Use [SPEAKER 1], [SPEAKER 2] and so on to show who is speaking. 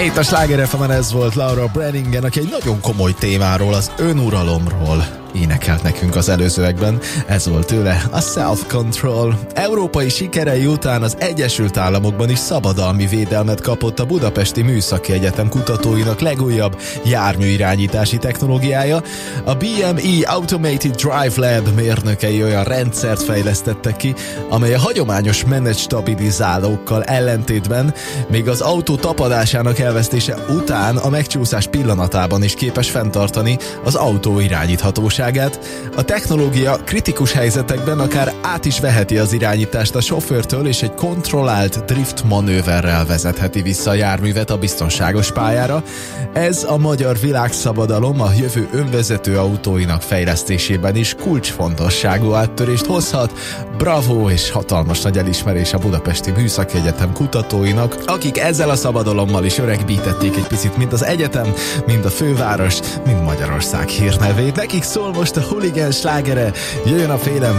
[SPEAKER 1] Itt a Sláger FM-en ez volt Laura Branningen, aki egy nagyon komoly témáról, az önuralomról énekelt nekünk az előzőekben. Ez volt tőle a Self-Control. Európai sikerei után az Egyesült Államokban is szabadalmi védelmet kapott a Budapesti Műszaki Egyetem kutatóinak legújabb járműirányítási technológiája. A BME Automated Drive Lab mérnökei olyan rendszert fejlesztettek ki, amely a hagyományos menetstabilizálókkal ellentétben még az autó tapadásának elvesztése után a megcsúszás pillanatában is képes fenntartani az autó irányíthatóságát. A technológia kritikus helyzetekben akár át is veheti az irányítást a sofőrtől, és egy kontrollált drift manőverrel vezetheti vissza a járművet a biztonságos pályára. Ez a magyar világszabadalom a jövő önvezető autóinak fejlesztésében is kulcsfontosságú áttörést hozhat. Bravo és hatalmas nagy elismerés a Budapesti Műszaki Egyetem kutatóinak, akik ezzel a szabadalommal is öregbítették egy picit mind az egyetem, mind a főváros, mind Magyarország hírnevét. Nekik szól most a Hooligan slágere, jöjjön a félem.